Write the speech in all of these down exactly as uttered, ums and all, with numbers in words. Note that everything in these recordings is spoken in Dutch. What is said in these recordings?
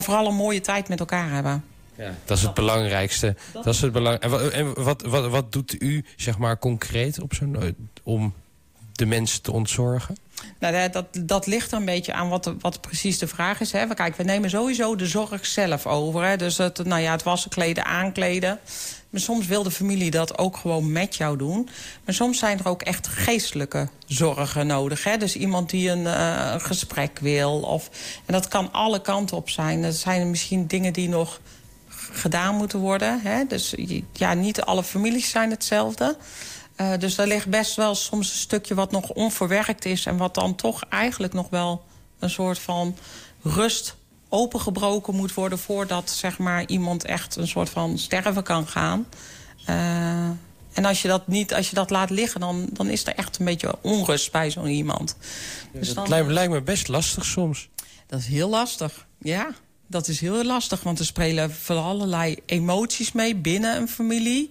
vooral een mooie tijd met elkaar hebben. Ja, dat is het belangrijkste. Dat is het belang... En, wat, en wat, wat, wat doet u, zeg maar, concreet op zo'n, om de mensen te ontzorgen? Nou, dat, dat ligt er een beetje aan wat, wat precies de vraag is. Hè. Kijk, we nemen sowieso de zorg zelf over. Hè. Dus het, nou ja, het wassen, kleden, aankleden. Maar soms wil de familie dat ook gewoon met jou doen. Maar soms zijn er ook echt geestelijke zorgen nodig. Hè. Dus iemand die een uh, gesprek wil. Of, en dat kan alle kanten op zijn. Er zijn misschien dingen die nog gedaan moeten worden. Hè. Dus ja, niet alle families zijn hetzelfde. Uh, dus er ligt best wel soms een stukje wat nog onverwerkt is... en wat dan toch eigenlijk nog wel een soort van rust opengebroken moet worden... voordat, zeg maar, iemand echt een soort van sterven kan gaan. Uh, en als je dat niet, als je dat laat liggen, dan, dan is er echt een beetje onrust bij zo'n iemand. Ja, dus dat dan, lijkt, lijkt me best lastig soms. Dat is heel lastig, ja. Dat is heel lastig, want er spelen van allerlei emoties mee binnen een familie...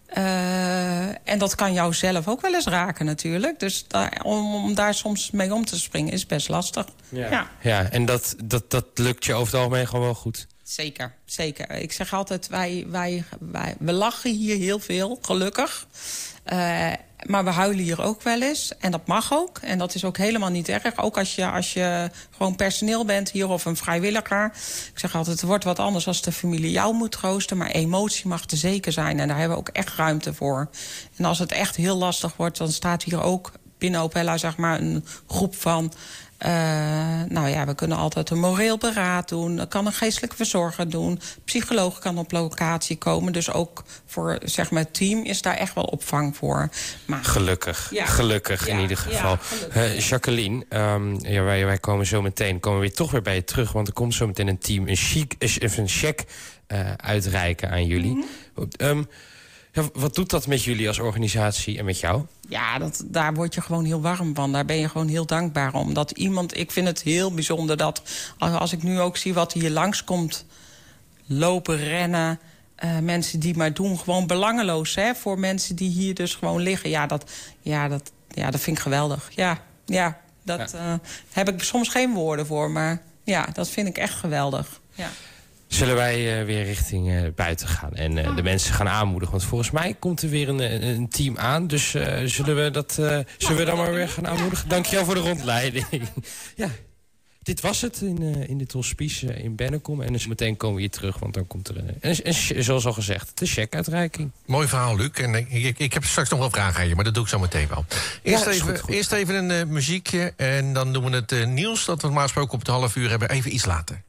Uh, en dat kan jou zelf ook wel eens raken natuurlijk. Dus daar, om, om daar soms mee om te springen is best lastig. Ja, ja. ja en dat, dat, dat lukt je over het algemeen gewoon wel goed? Zeker, zeker. Ik zeg altijd, wij, wij, wij, we lachen hier heel veel, gelukkig. Uh, maar we huilen hier ook wel eens. En dat mag ook. En dat is ook helemaal niet erg. Ook als je, als je gewoon personeel bent hier of een vrijwilliger. Ik zeg altijd, het wordt wat anders als de familie jou moet troosten. Maar emotie mag er zeker zijn. En daar hebben we ook echt ruimte voor. En als het echt heel lastig wordt, dan staat hier ook binnen Opella, zeg maar, een groep van... Uh, nou ja, we kunnen altijd een moreel beraad doen. Er kan een geestelijke verzorger doen. Psycholoog kan op locatie komen. Dus ook voor, zeg maar, het team is daar echt wel opvang voor. Maar, gelukkig, ja. gelukkig ja, in ieder geval. Ja, uh, Jacqueline, um, ja, wij, wij komen zo meteen komen we weer toch weer bij je terug. Want er komt zo meteen een team een, chic, een cheque uh, uitreiken aan jullie. Mm-hmm. um, Ja, wat doet dat met jullie als organisatie en met jou? Ja, dat, daar word je gewoon heel warm van. Daar ben je gewoon heel dankbaar om. Dat iemand, ik vind het heel bijzonder dat... als ik nu ook zie wat hier langskomt... lopen, rennen... Uh, mensen die maar doen, gewoon belangeloos. Hè, voor mensen die hier dus gewoon liggen. Ja, dat, ja, dat, ja, dat vind ik geweldig. Ja, ja dat ja. Uh, heb ik soms geen woorden voor. Maar ja, dat vind ik echt geweldig. Ja. Zullen wij uh, weer richting uh, buiten gaan en uh, de mensen gaan aanmoedigen? Want volgens mij komt er weer een, een team aan. Dus uh, zullen we dat uh, zullen we dan maar weer gaan aanmoedigen? Dankjewel voor de rondleiding. Ja, dit was het in, uh, in dit hospice uh, in Bennekom. En dus meteen komen we hier terug, want dan komt er een, een, een zoals al gezegd, de cheque-uitreiking. Mooi verhaal, Luc. En ik, ik, ik heb straks nog wel vragen aan je, maar dat doe ik zo meteen wel. Eerst, ja, even, goed, goed. eerst even een uh, muziekje en dan doen we het uh, nieuws... dat we normaal gesproken op het half uur hebben, even iets later.